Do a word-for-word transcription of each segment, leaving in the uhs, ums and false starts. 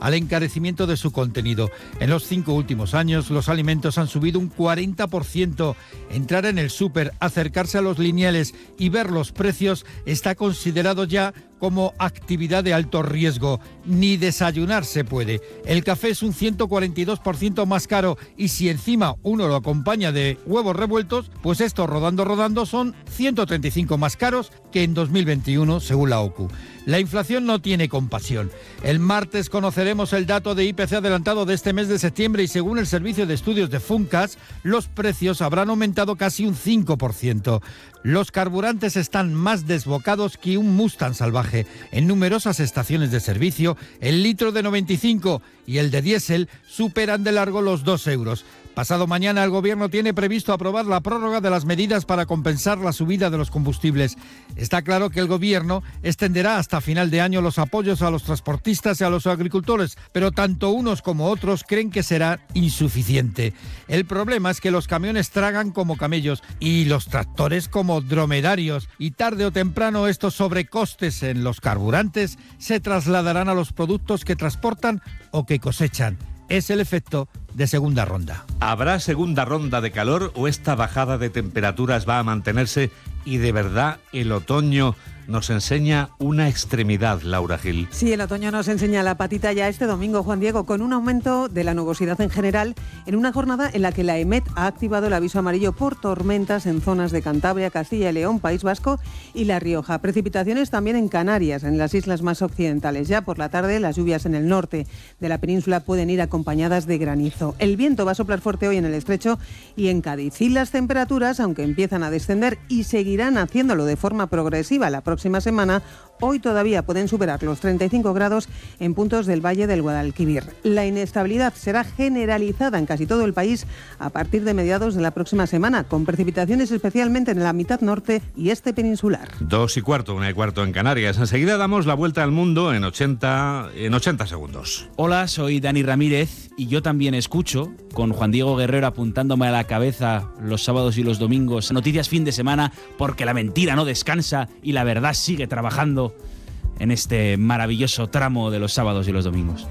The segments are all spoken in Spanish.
al encarecimiento de su contenido. En los cinco últimos años, los alimentos han subido un cuarenta por ciento. Entrar en el súper, acercarse a los lineales y ver los precios está considerado ya como actividad de alto riesgo. Ni desayunar se puede. El café es un ciento cuarenta y dos por ciento más caro y si encima uno lo acompaña de huevos revueltos, pues estos rodando rodando son ciento treinta y cinco más caros que en dos mil veintiuno, según la O C U. La inflación no tiene compasión. El martes conoceremos el dato de I P C adelantado de este mes de septiembre y según el servicio de estudios de Funcas, los precios habrán aumentado casi un cinco por ciento. Los carburantes están más desbocados que un Mustang salvaje. En numerosas estaciones de servicio, el litro de noventa y cinco y el de diésel superan de largo los dos euros. Pasado mañana el Gobierno tiene previsto aprobar la prórroga de las medidas para compensar la subida de los combustibles. Está claro que el Gobierno extenderá hasta final de año los apoyos a los transportistas y a los agricultores, pero tanto unos como otros creen que será insuficiente. El problema es que los camiones tragan como camellos y los tractores como dromedarios y tarde o temprano estos sobrecostes en los carburantes se trasladarán a los productos que transportan o que cosechan. Es el efecto de segunda ronda. ¿Habrá segunda ronda de calor o esta bajada de temperaturas va a mantenerse y de verdad el otoño nos enseña una extremidad, Laura Gil? Sí, el otoño nos enseña la patita ya este domingo, Juan Diego, con un aumento de la nubosidad en general en una jornada en la que la EMET ha activado el aviso amarillo por tormentas en zonas de Cantabria, Castilla y León, País Vasco y La Rioja. Precipitaciones también en Canarias, en las islas más occidentales. Ya por la tarde, las lluvias en el norte de la península pueden ir acompañadas de granizo. El viento va a soplar fuerte hoy en el Estrecho y en Cádiz. Y las temperaturas, aunque empiezan a descender y seguirán haciéndolo de forma progresiva la próxima semana, hoy todavía pueden superar los treinta y cinco grados en puntos del Valle del Guadalquivir. La inestabilidad será generalizada en casi todo el país a partir de mediados de la próxima semana, con precipitaciones especialmente en la mitad norte y este peninsular. Dos y cuarto, una y cuarto en Canarias. Enseguida damos la vuelta al mundo en ochenta, en ochenta segundos. Hola, soy Dani Ramírez y yo también escucho, con Juan Diego Guerrero apuntándome a la cabeza los sábados y los domingos, noticias fin de semana, porque la mentira no descansa y la verdad sigue trabajando en este maravilloso tramo de los sábados y los domingos.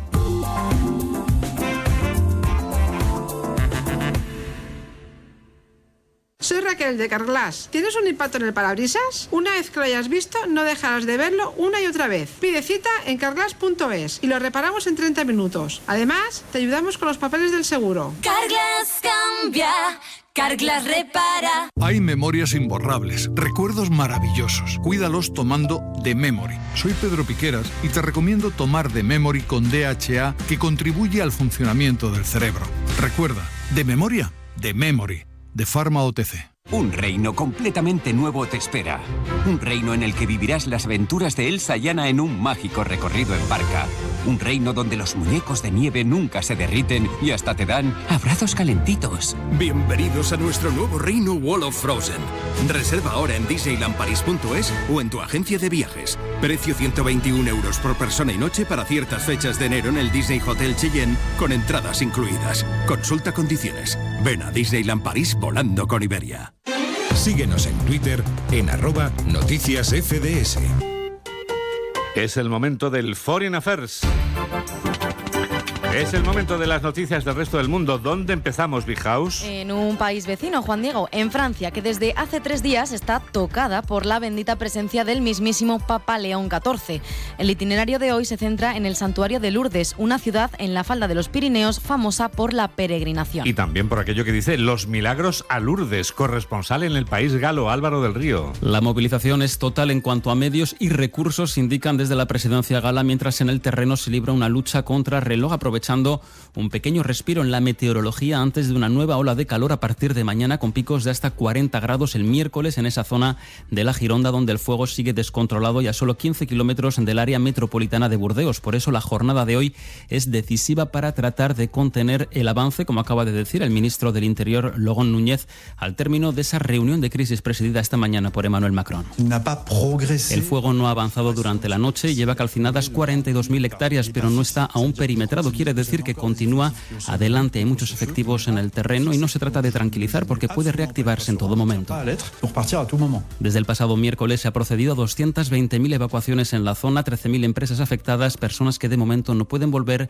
Soy Raquel de Carglass. ¿Tienes un impacto en el parabrisas? Una vez que lo hayas visto, no dejarás de verlo una y otra vez. Pide cita en carglass punto es y lo reparamos en treinta minutos. Además, te ayudamos con los papeles del seguro. Carglass cambia, Carglass repara. Hay memorias imborrables, recuerdos maravillosos. Cuídalos tomando The Memory. Soy Pedro Piqueras y te recomiendo tomar The Memory con D H A, que contribuye al funcionamiento del cerebro. Recuerda, de memoria, The Memory, de Pharma O T C. Un reino completamente nuevo te espera. Un reino en el que vivirás las aventuras de Elsa y Anna en un mágico recorrido en barca. Un reino donde los muñecos de nieve nunca se derriten y hasta te dan abrazos calentitos. Bienvenidos a nuestro nuevo reino Wall of Frozen. Reserva ahora en disneyland paris punto es o en tu agencia de viajes. Precio ciento veintiún euros por persona y noche para ciertas fechas de enero en el Disney Hotel Cheyenne con entradas incluidas. Consulta condiciones. Ven a Disneyland París volando con Iberia. Síguenos en Twitter en arroba noticias F D S. Es el momento del Foreign Affairs. Es el momento de las noticias del resto del mundo. ¿Dónde empezamos, Big House? En un país vecino, Juan Diego, en Francia, que desde hace tres días está tocada por la bendita presencia del mismísimo Papa León catorce. El itinerario de hoy se centra en el santuario de Lourdes, una ciudad en la falda de los Pirineos famosa por la peregrinación. Y también por aquello que dice los milagros a Lourdes, corresponsal en el país galo, Álvaro del Río. La movilización es total en cuanto a medios y recursos, indican desde la presidencia gala, mientras en el terreno se libra una lucha contra reloj, aprovechando un pequeño respiro en la meteorología antes de una nueva ola de calor a partir de mañana, con picos de hasta cuarenta grados el miércoles en esa zona de la Gironda, donde el fuego sigue descontrolado y a solo quince kilómetros del área metropolitana de Burdeos. Por eso la jornada de hoy es decisiva para tratar de contener el avance, como acaba de decir el ministro del Interior, Laurent Núñez, al término de esa reunión de crisis presidida esta mañana por Emmanuel Macron. El fuego no ha avanzado durante la noche y lleva calcinadas cuarenta y dos mil hectáreas, pero no está aún perimetrado. Quiere decir que continúa adelante. Hay muchos efectivos en el terreno y no se trata de tranquilizar, porque puede reactivarse en todo momento. Desde el pasado miércoles se ha procedido a doscientas veinte mil evacuaciones en la zona, trece mil empresas afectadas, personas que de momento no pueden volver